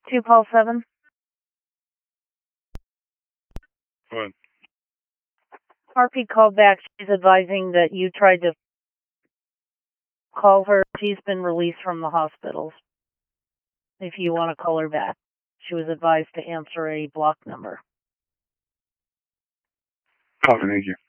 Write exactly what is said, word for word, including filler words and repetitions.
Two Paul seven. What? R P called back. She's advising that you tried to call her. She's been released from the hospitals. If you want to call her back, she was advised to answer a block number. Copy, thank you.